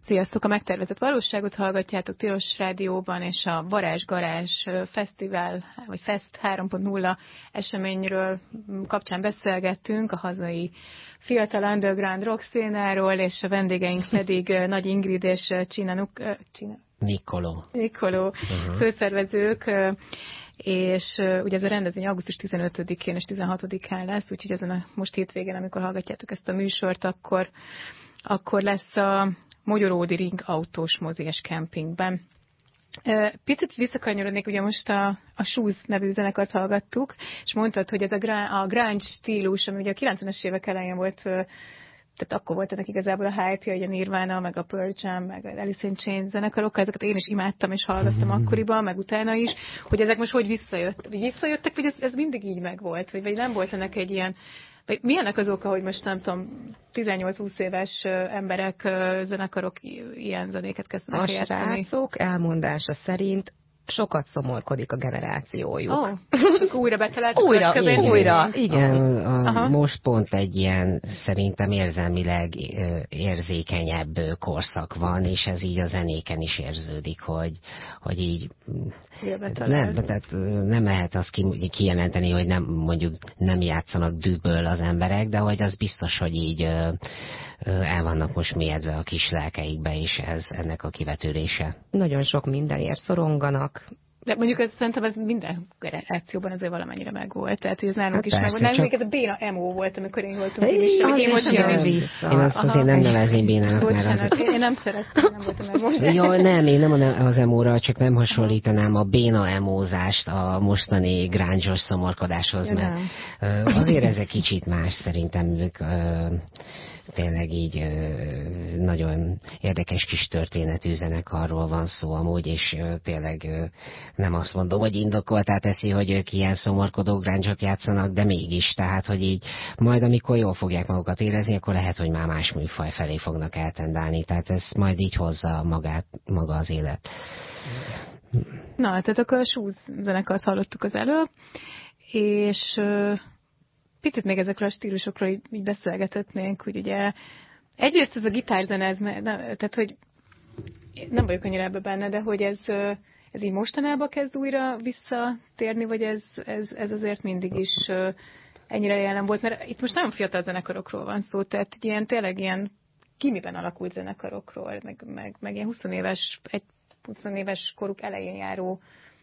Sziasztok! A Megtervezett Valóságot hallgatjátok Tilos Rádióban, és a Varázs Garázs Fesztivál, vagy Fest 3.0 eseményről kapcsán beszélgettünk, a hazai fiatal underground rock szénáról, és a vendégeink pedig Nagy Ingrid és Nikoló főszervezők, és ugye ez a rendezvény augusztus 15-én és 16-án lesz, úgyhogy ezen a most hétvégén, amikor hallgatjátok ezt a műsort, akkor lesz a Magyaródi Ring autós mozi és kempingben. Picit visszakanyarodnék, ugye most a Shoes nevű zenekart hallgattuk, és mondtad, hogy ez a grunge stílus, ami ugye a 90-es évek elején volt, tehát akkor volt ennek igazából a hype-ja, ugye a Nirvana, meg a Pearl Jam, meg a Alice in Chains zenekarokkal, ezeket én is imádtam és hallgattam akkoriban, meg utána is, hogy ezek most hogy visszajöttek, vagy ez mindig így megvolt, vagy nem volt ennek egy ilyen. Milyennek az oka, hogy most nem tudom, 18-20 éves emberek, zenekarok ilyen zenéket kezdenek játszani? A srácok elmondása szerint sokat szomorkodik a generációjuk. Újra betalált újra, igen. Most pont egy ilyen szerintem érzelmileg érzékenyebb korszak van, és ez így a zenéken is érződik, hogy így nem lehet azt kijelenteni, hogy nem játszanak dühből az emberek, de hogy az biztos, hogy így el vannak most mélyedve a kis lelkeikbe, és ez ennek a kivetülése. Nagyon sok mindenért szoronganak. De mondjuk szerintem ez minden generációban azért valamennyire megvolt. Tehát, hogy ez nálunk is megvolt. Nálunk ez a béna emo volt, amikor én voltam én vissza. Én azt azért nem nevezném bénának, mert az... Én nem szerettem, nem voltam emós. Én nem az emóra, csak nem hasonlítanám a béna emózást a mostani gránzsos szomorkodáshoz, mert azért ez egy kicsit más szerintem. Tényleg így nagyon érdekes kis történetű zenekarról van szó amúgy, és tényleg nem azt mondom, hogy indokoltá teszi, hogy ők ilyen szomorkodó grunge-ot játszanak, de mégis, tehát, hogy így majd amikor jól fogják magukat érezni, akkor lehet, hogy már más műfaj felé fognak eltendálni, tehát ez majd így hozza maga az élet. Na, tehát akkor a Shoes zenekart hallottuk az előbb, és picit még ezekről a stílusokról így beszélgethetnénk, hogy ugye egyrészt ez a gitárzene, tehát hogy nem vagyok annyira ebbe benne, de hogy ez így mostanában kezd újra visszatérni, vagy ez azért mindig is ennyire jelen volt, mert itt most nagyon fiatal zenekarokról van szó, tehát tényleg ilyen gimiben alakult zenekarokról, meg ilyen 20 éves koruk elején járó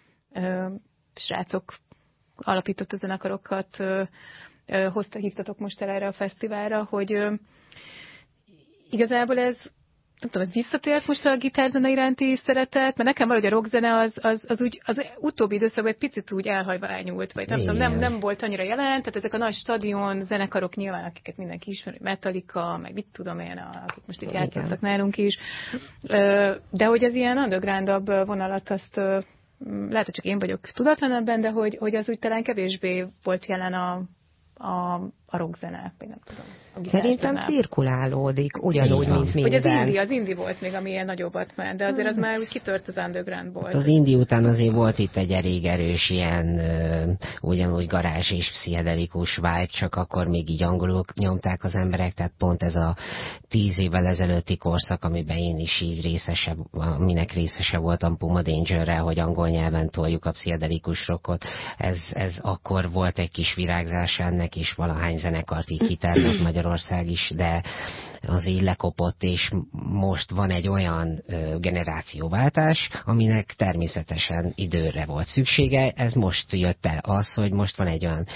srácok alapított a zenekarokat, hívtatok most el erre a fesztiválra, hogy igazából ez, nem tudom, ez visszatért most a gitárzene iránti szeretet, mert nekem valahogy a rockzene az utóbbi időszakban egy picit úgy elhajva elnyúlt, vagy nem tudom, nem volt annyira jelen, tehát ezek a nagy stadion zenekarok nyilván, akiket mindenki ismer, Metallica, meg mit tudom én, akik most itt játszottak nálunk is, de hogy az ilyen undergroundabb vonalat azt lehet, hogy csak én vagyok tudatlanabban, de hogy az úgy talán kevésbé volt jelen a rockzene, vagy nem tudom. Szerintem cirkulálódik, ugyanúgy, mint minden. Hogy az indie volt még, ami ilyen nagyobbat ment, de azért az már úgy kitört az undergroundból. Az indie után azért volt itt egy elég erős ilyen ugyanúgy garázs és pszichedelikus vibe, csak akkor még így angolul nyomták az emberek, tehát pont ez a 10 évvel ezelőtti korszak, amiben én is így aminek részese voltam Puma Danger-re, hogy angol nyelven toljuk a pszichedelikus rockot. Ez akkor volt egy kis virágzás ennek, és valahány zenekart így kitermelt Magyarország is, de az így lekopott, és most van egy olyan generációváltás, aminek természetesen időre volt szüksége. Ez most jött el az, hogy most van egy olyan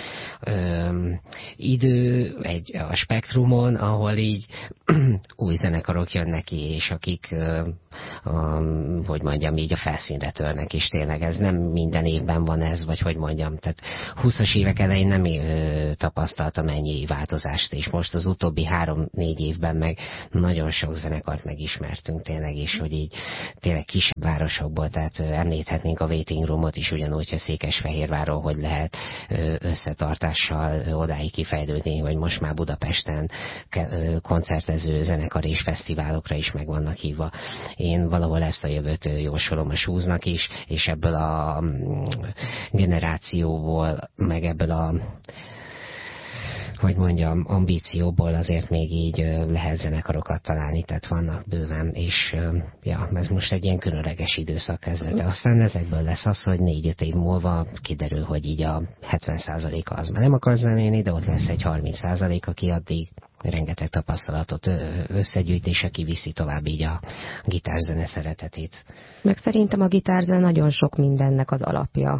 idő a spektrumon, ahol így új zenekarok jönnek ki, és akik hogy mondjam, így a felszínre törnek, és tényleg ez nem minden évben van ez, vagy hogy mondjam, tehát 20-as évek elején nem tapasztaltam ennyi változást, és most az utóbbi 3-4 évben meg nagyon sok zenekart megismertünk tényleg, és hogy így tényleg kisebb városokból, tehát említhetnénk a Waiting Roomot is ugyanúgy, hogy Székesfehérvárról, hogy lehet összetartással odáig kifejlődni, vagy most már Budapesten koncertező zenekar és fesztiválokra is meg vannak hívva. Én valahol ezt a jövőt jósolom a Shoesnak is, és ebből a generációból, meg ebből a hogy mondjam, ambícióból azért még így lehet zenekarokat találni, tehát vannak bőven, és ja, ez most egy ilyen különleges időszak kezdete. Aztán ezekből lesz az, hogy 4-5 év múlva kiderül, hogy így a 70%-a az már nem akar zenélni, de ott lesz egy 30%, aki addig rengeteg tapasztalatot összegyűjt, és aki viszi tovább így a gitárzene szeretetét. Meg szerintem a gitárzene nagyon sok mindennek az alapja.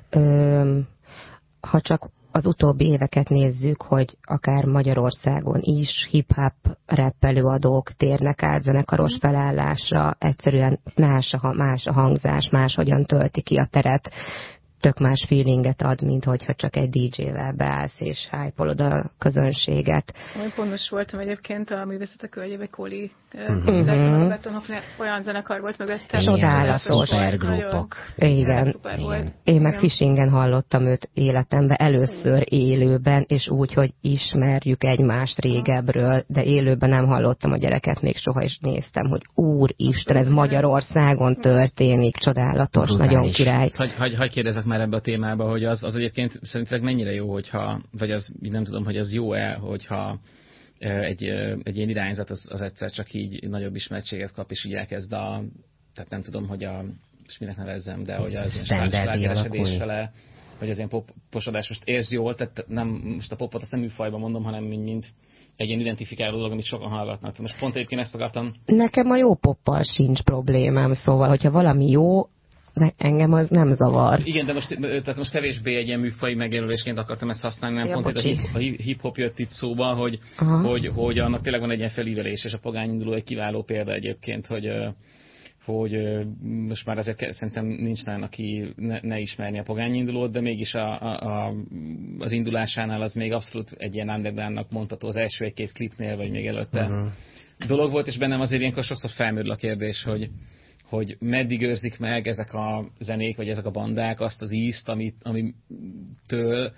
Ha csak az utóbbi éveket nézzük, hogy akár Magyarországon is hip-hop rap előadók térnek át zenekaros felállásra, egyszerűen más a hangzás, máshogyan tölti ki a teret, tök más feelinget ad, mint hogyha csak egy DJ-vel beállsz és hype-olod a közönséget. Én pont most voltam egyébként a Művészetek Völgyébe Kóli koncerten, a Betonhofnél olyan zenekar volt mögöttem. Csodálatos. Szupergrupok. Igen. Én meg Igen. Fishingen hallottam őt életemben először élőben, és úgy, hogy ismerjük egymást régebről, de élőben nem hallottam a gyereket, még soha is néztem, hogy úristen, ez Magyarországon történik, csodálatos, Brutális. Nagyon király. Hagy kérdezek már ebbe a témába, hogy az egyébként szerintetek mennyire jó, hogyha, vagy az nem tudom, hogy az jó-e, hogyha egy ilyen irányzat az egyszer csak így nagyobb ismertséget kap, és így elkezd tehát nem tudom, hogy és minek nevezzem, de hogy az slágeresedés fele, vagy az ilyen poposodás, most értsd jól, tehát most a popot azt nem műfajban mondom, hanem mint egy ilyen identifikáló dolog, amit sokan hallgatnak. Most pont egyébként ezt akartam. Nekem a jó poppal sincs problémám, szóval, hogyha valami jó, engem az nem zavar. Igen, de most kevésbé egy ilyen műfaj megjelölésként akartam ezt használni, nem pont a hip-hop jött itt szóba, hogy annak tényleg van egy ilyen felívelés, és a pogányinduló egy kiváló példa egyébként, hogy most már azért szerintem nincs nagyon, aki ne ismerni a pogányindulót, de mégis az indulásánál az még abszolút egy ilyen undergroundnak mondható az első egy-két klipnél, vagy még előtte dolog volt, és bennem azért ilyenkor sokszor felmerül a kérdés, hogy meddig őrzik meg ezek a zenék, vagy ezek a bandák azt az ízt, amitől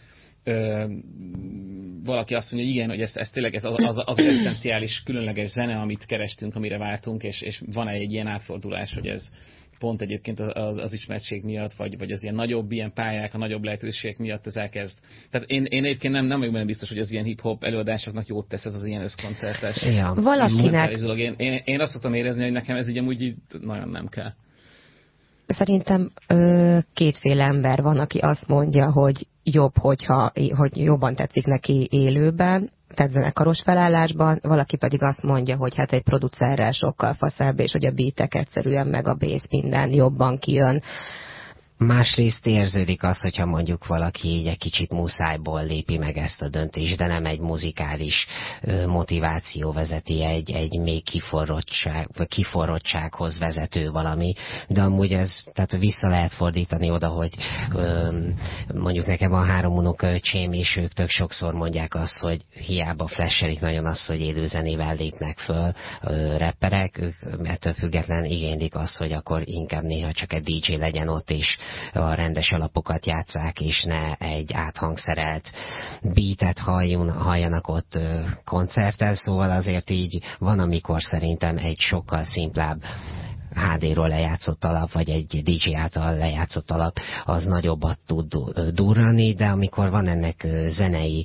valaki azt mondja, hogy igen, hogy ez tényleg az esszenciális, különleges zene, amit kerestünk, amire vártunk, és van-e egy ilyen átfordulás, hogy ez pont egyébként az ismertség miatt, vagy az ilyen nagyobb ilyen pályák, a nagyobb lehetőségek miatt ez elkezd. Tehát én egyébként nem vagyok benne biztos, hogy az ilyen hip-hop előadásoknak jót tesz ez az ilyen összkoncertes. Ja. Valakinek. Én azt szoktam érezni, hogy nekem ez ugye úgy nagyon nem kell. Szerintem kétféle ember van, aki azt mondja, hogy jobb, hogy jobban tetszik neki élőben, tehát zenekaros felállásban, valaki pedig azt mondja, hogy hát egy producerrel sokkal faszább, és hogy a beatek egyszerűen meg a bass minden jobban kijön. Másrészt érződik az, hogyha mondjuk valaki így egy kicsit muszájból lépi meg ezt a döntést, de nem egy muzikális motiváció vezeti egy még kiforrottsághoz vezető valami, de amúgy ez, tehát vissza lehet fordítani oda, hogy mondjuk nekem van 3 unokaöcsém, és ők tök sokszor mondják azt, hogy hiába flashelik nagyon azt, hogy élőzenével lépnek föl rapperek, ők ettől független igénylik azt, hogy akkor inkább néha csak egy DJ legyen ott, és a rendes alapokat játsszák, és ne egy áthangszerelt beatet halljanak ott koncerten, szóval azért így van, amikor szerintem egy sokkal szimplább HD-ról lejátszott alap, vagy egy DJ által lejátszott alap, az nagyobbat tud durrani, de amikor van ennek zenei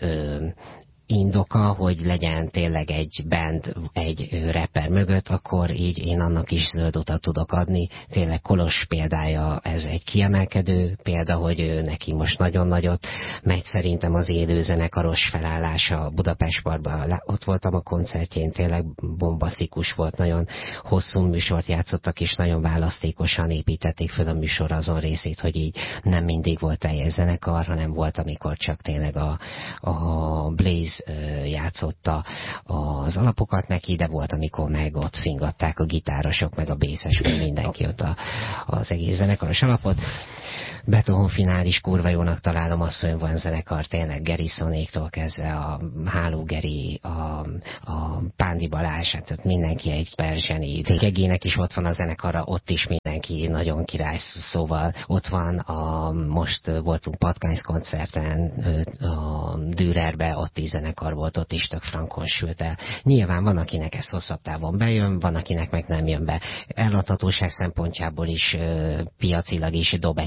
indoka, hogy legyen tényleg egy band, egy rapper mögött, akkor így én annak is zöld utat tudok adni. Tényleg Kolos példája, ez egy kiemelkedő példa, hogy ő neki most nagyon nagyot megy szerintem az élő zenekaros felállása Budapest Parkban. Ott voltam a koncertjén, tényleg bombasztikus volt, nagyon hosszú műsort játszottak, és nagyon választékosan építették föl a műsor azon részét, hogy így nem mindig volt teljes zenekar, hanem volt, amikor csak tényleg a Blaze játszotta az alapokat neki, de volt, amikor meg ott fingatták a gitárosok, meg a bészes, meg mindenki ott az egész zenekaros alapot. Betonhofnál is kurva jónak találom azt, hogy van zenekar, tényleg Gerisonéktól kezdve a Háló Geri, a Pándi Balázs, hát mindenki egy perzseni. Gegének is ott van a zenekara, ott is mindenki nagyon király, szóval ott van most voltunk Patkánysz koncerten, a Dürerbe, ott is zenekar volt, ott is tök frankon sült el. Nyilván van, akinek ez hosszabb távon bejön, van, akinek meg nem jön be. Ellathatóság szempontjából is piacilag is dob egy kicsit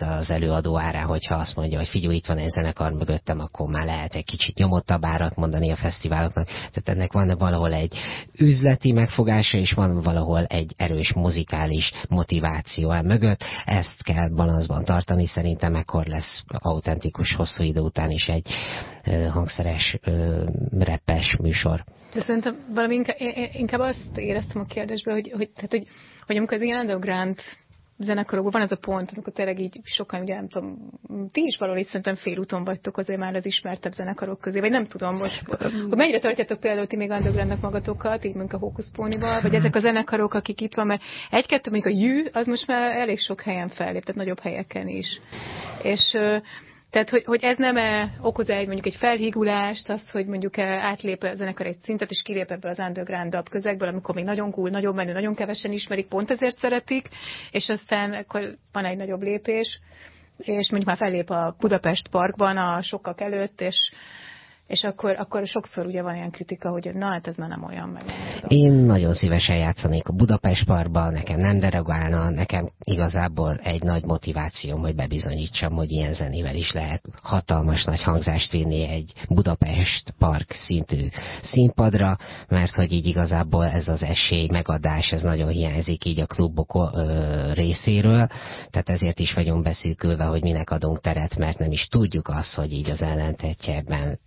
az előadó árán, hogyha azt mondja, hogy figyelj, itt van egy zenekar mögöttem, akkor már lehet egy kicsit nyomottabb árat mondani a fesztiváloknak. Tehát ennek van valahol egy üzleti megfogása, és van valahol egy erős muzikális motiváció el mögött. Ezt kell balanszban tartani, szerintem ekkor lesz autentikus, hosszú idő után is egy hangszeres, rappes műsor. De szerintem valami inkább azt éreztem a kérdésből, hogy amikor az ilyen underground zenekarokban van az a pont, amikor tényleg így sokan, ugye nem tudom, ti is valahol itt szerintem félúton vagytok azért már az ismertebb zenekarok közé, vagy nem tudom most, hogy mennyire tartjátok például ti még undergroundnak magatokat, így mondjuk a Hókusz Pónival, vagy ezek a zenekarok, akik itt van, mert egy-kettő, mondjuk a Jű, az most már elég sok helyen fellép, tehát nagyobb helyeken is. És tehát, hogy ez nem okoz mondjuk egy felhígulást, az, hogy mondjuk átlép a zenekar egy szintet, és kilép ebből az underground közegből, amikor még nagyon cool, nagyon menő, nagyon kevesen ismerik, pont ezért szeretik, és aztán akkor van egy nagyobb lépés, és mondjuk már fellép a Budapest Parkban a sokak előtt, és akkor sokszor ugye van ilyen kritika, hogy na, hát ez már nem olyan, meg nem tudom. Én nagyon szívesen játszanék a Budapest Parkban, nekem nem derogálna, nekem igazából egy nagy motivációm, hogy bebizonyítsam, hogy ilyen zenével is lehet hatalmas nagy hangzást vinni egy Budapest Park szintű színpadra, mert hogy így igazából ez az esély megadás, ez nagyon hiányzik így a klubok részéről, tehát ezért is vagyunk beszűkülve, hogy minek adunk teret, mert nem is tudjuk azt, hogy így az ellentétjében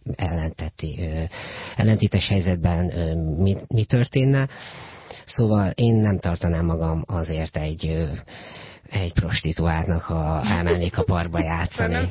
ellentétes helyzetben mi történne. Szóval én nem tartanám magam azért egy prostituáltnak, ha elmennék a parkba játszani,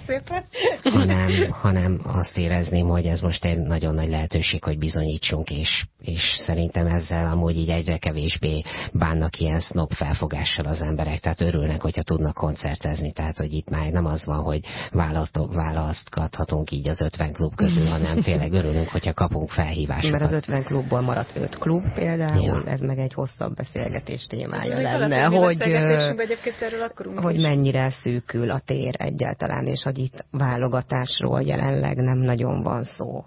hanem azt érezném, hogy ez most egy nagyon nagy lehetőség, hogy bizonyítsunk, és szerintem ezzel amúgy így egyre kevésbé bánnak ilyen snob felfogással az emberek, tehát örülnek, hogyha tudnak koncertezni, tehát hogy itt már nem az van, hogy választgathatunk így az 50 klub közül, hanem tényleg örülünk, hogyha kapunk felhívásokat. Mert az 50 klubból maradt 5 klub például, ja. Ez meg egy hosszabb beszélgetés témája lenne, hogy mennyire szűkül a tér egyáltalán, és hogy itt válogatásról jelenleg nem nagyon van szó.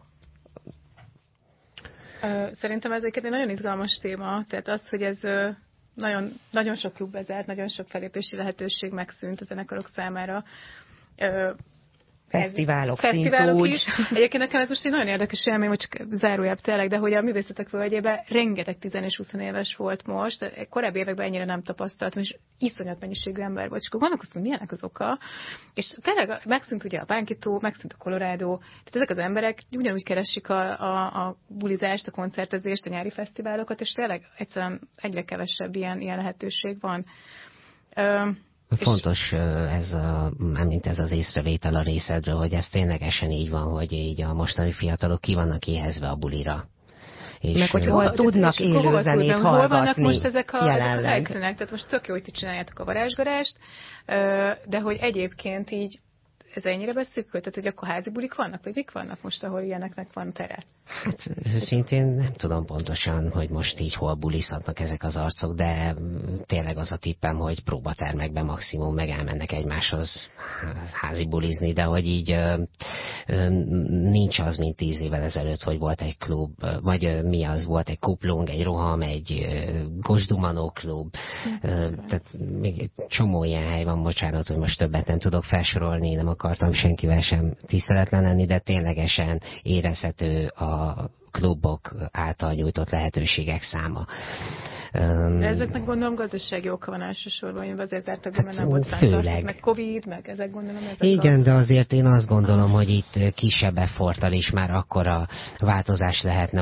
Szerintem ez egy nagyon izgalmas téma, tehát az, hogy ez nagyon, nagyon sok klub bezárt, nagyon sok felépési lehetőség megszűnt a zenekarok számára. Fesztiválok is. Egyébként nekem ez most egy nagyon érdekes élmény, hogy csak zárójában tényleg, de hogy a Művészetek Völgyében rengeteg 10 és 20 éves volt most, korábbi években ennyire nem tapasztaltam, és iszonyat mennyiségű ember volt, és akkor gondolkoztam, hogy milyenek az oka, és tényleg megszűnt ugye a Bánkító, megszűnt a Colorado, tehát ezek az emberek ugyanúgy keresik a bulizást, a koncertezést, a nyári fesztiválokat, és tényleg egyszerűen egyre kevesebb ilyen lehetőség van. Fontos ez az észrevétel a részedről, hogy ez ténylegesen így van, hogy így a mostani fiatalok ki vannak éhezve a bulira. És meg hogy hol tudnak élőzenét hallgatni. Hol vannak most ezek a helyszínek? Tehát most tök jó, hogy ti csináljátok a varázsgarást, de hogy egyébként így ez ennyire beszűkül? Tehát, hogy akkor házi bulik vannak? Vagy mik vannak most, ahol ilyeneknek van tere? Hát őszintén nem tudom pontosan, hogy most így hol bulizhatnak ezek az arcok, de tényleg az a tippem, hogy próbatermekben maximum meg elmennek egymáshoz házi bulizni, de hogy így nincs az, mint 10 évvel ezelőtt, hogy volt egy klub, vagy mi az, volt egy kuplung, egy roham, egy Gosdumanó klub, tehát még egy csomó ilyen hely van, bocsánat, hogy most többet nem tudok felsorolni, nem akartam senkivel sem tiszteletlen lenni, de ténylegesen érezhető a klubok által nyújtott lehetőségek száma. De ezeknek gondolom gazdasági oka van elsősorban, hogy azért zártak be, mert nem volt fenntartás, meg Covid, meg ezek gondolom. Igen, de azért én azt gondolom, hogy itt kisebb efforttal is már akkora változás lehetne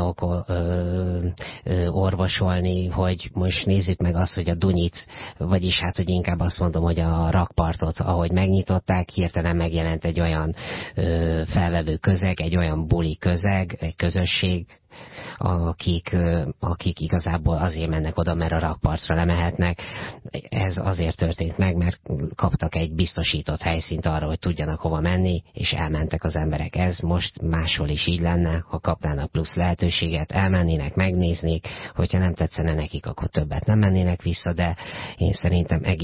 orvosolni, hogy most nézzük meg azt, hogy a Dunyic, vagyis hát, hogy inkább azt mondom, hogy a rakpartot, ahogy megnyitották, hirtelen megjelent egy olyan felvevő közeg, egy olyan buli közeg, egy közösség, akik igazából azért mennek oda, mert a rakpartra lemehetnek. Ez azért történt meg, mert kaptak egy biztosított helyszínt arra, hogy tudjanak hova menni, és elmentek az emberek. Ez most máshol is így lenne, ha kapnának plusz lehetőséget, elmennének, megnéznék, hogyha nem tetszene nekik, akkor többet nem mennének vissza, de én szerintem